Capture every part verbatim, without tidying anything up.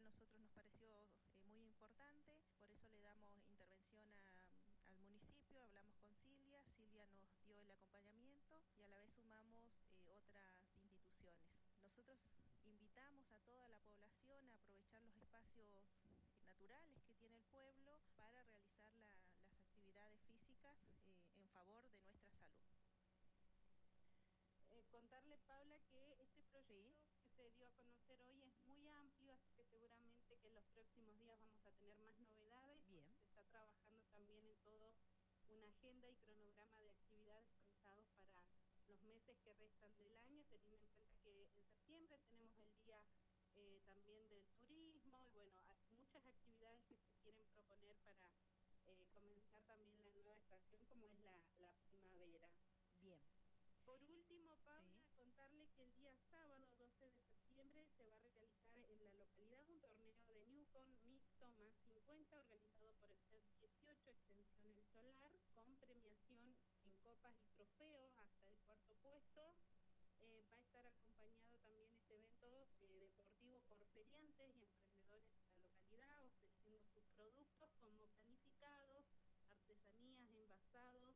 nosotros nos pareció eh, muy importante, por eso le damos intervención a, al municipio, hablamos con Silvia, Silvia nos dio el acompañamiento y a la vez sumamos eh, otras instituciones. Nosotros invitamos a toda la población a aprovechar los espacios naturales que tiene el pueblo para realizar la, las actividades físicas eh, en favor de nuestra salud. Eh, contarle, Paula, que este proyecto Sí. que se dio a conocer hoy es muy amplio, así que seguramente que en los próximos días vamos a tener más novedades. Bien. Se está trabajando también en todo una agenda y cronograma de actividades pensados para los meses que restan del año, teniendo en cuenta que en septiembre tenemos el día eh, también del turismo y bueno, hay muchas actividades que se quieren proponer para eh, comenzar también la nueva estación como es la, la primavera. Bien. Por último, Paula, Sí. contarle que el día sábado doce de septiembre se va a realizar en la localidad un torneo de Newcon mixto más cincuenta organizado por el C E S dieciocho Extensión El Solar, con premiación en copas y trofeos hasta el cuarto puesto. Eh, va a estar acompañado también este evento eh, deportivo por feriantes y emprendedores de la localidad, ofreciendo sus productos como planificados, artesanías, envasados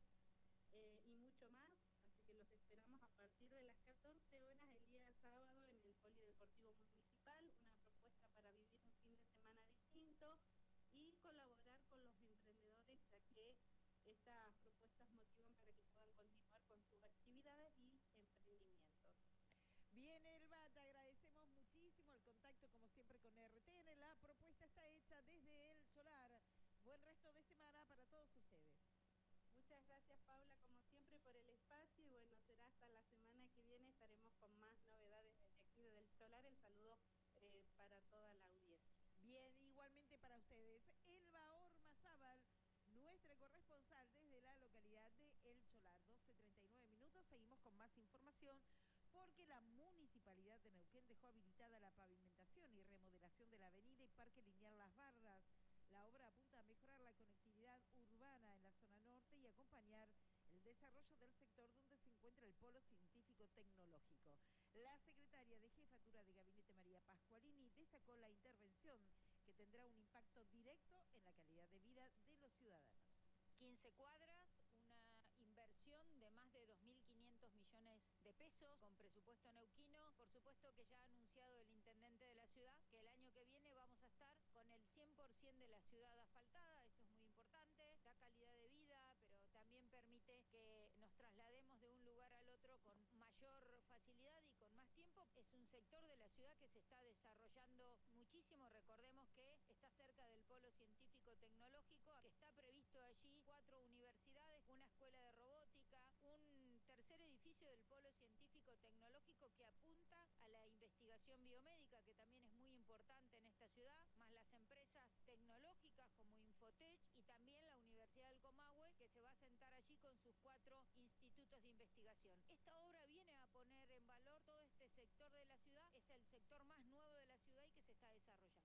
eh, y mucho más. Así que los esperamos a partir de las catorce horas el día sábado en el Polideportivo Municipal, una propuesta para vivir un fin de semana distinto y colaborar con los emprendedores, ya que estas propuestas motivan para que puedan continuar con sus actividades y emprendimientos. Bien, Elba, te agradecemos muchísimo el contacto, como siempre, con R T N. La propuesta está hecha desde El Solar. Buen resto de semana para todos ustedes. Muchas gracias, Paula, como siempre, por el espacio y bueno, será hasta la semana que viene, estaremos con más novedades desde aquí del Solar. El saludo eh, para toda la audiencia. Bien, igualmente para ustedes. Elba Ormazábal, nuestra corresponsal desde la localidad de El Solar. doce treinta y nueve minutos, seguimos con más información porque la Municipalidad de Neuquén dejó habilitada la pavimentación y remodelación de la avenida y Parque Lineal Las Barras. La obra apunta a mejorar la conectividad urbana en la zona norte y acompañar el desarrollo del sector donde se encuentra el polo científico-tecnológico. La secretaria de Jefatura de Gabinete, María Pascualini, destacó la intervención que tendrá un impacto directo en la calidad de vida de los ciudadanos. quince cuadras, una inversión de más de dos mil quinientos millones de pesos con presupuesto neuquino. Por supuesto que ya ha anunciado el intendente de la ciudad que el año que viene vamos a estar con el cien por ciento de la ciudad asfaltada. Esto es muy importante, da calidad de vida, pero también permite que nos traslademos de un lugar al otro con mayor facilidad y con más tiempo. Es un sector de la ciudad que se está desarrollando muchísimo. Recordemos que está cerca del polo científico-tecnológico, que está previsto allí cuatro universidades, una escuela de robótica, un tercer edificio del polo científico-tecnológico que apunta a la investigación biomédica, que también es muy importante en esta ciudad, más las empresas tecnológicas como Infotech y también la Universidad del Comahue, que se va a sentar allí con sus cuatro institutos de investigación. Esta obra viene a poner en valor todo este sector de la ciudad, es el sector más nuevo de la ciudad y que se está desarrollando.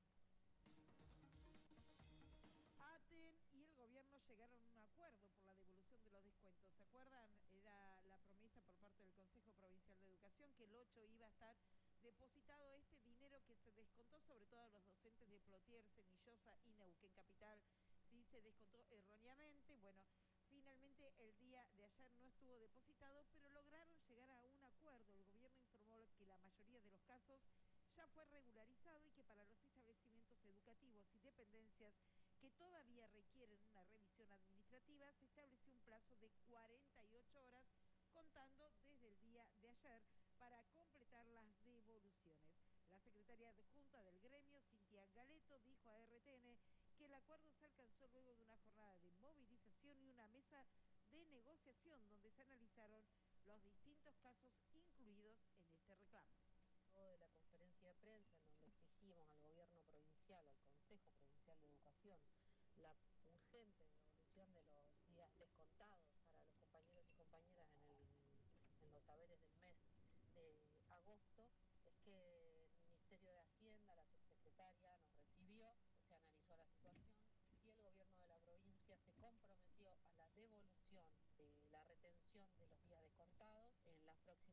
ATEN y el gobierno llegaron a un acuerdo por la devolución de los descuentos. ¿Se acuerdan? Era la promesa por parte del Consejo Provincial de Educación que el ocho iba a estar depositado este dinero que se descontó sobre todo a los docentes de Plotier, Cenillosa y Neuquén Capital. Sí, se descontó erróneamente. Bueno, finalmente el día de ayer no estuvo depositado, pero lograron llegar a un acuerdo. El gobierno informó que la mayoría de los casos ya fue regularizado y que para los establecimientos educativos y dependencias que todavía requieren una revisión administrativa, se estableció un plazo de cuarenta y ocho horas, contando desde el día de ayer, para completar las devoluciones. La secretaria adjunta del gremio, Cintia Galeto, dijo a R T N que el acuerdo se alcanzó luego de una jornada de movilización y una mesa de negociación donde se analizaron los distintos casos incluidos en este reclamo. De la conferencia de prensa en donde exigimos al gobierno provincial, al Consejo Provincial de Educación, la urgente devolución de los días descontados para los compañeros y compañeras en, el, en los saberes del mes de agosto, es que el Ministerio de Hacienda, la subsecretaria, nos recibió, se analizó la situación y el gobierno de la provincia se comprometió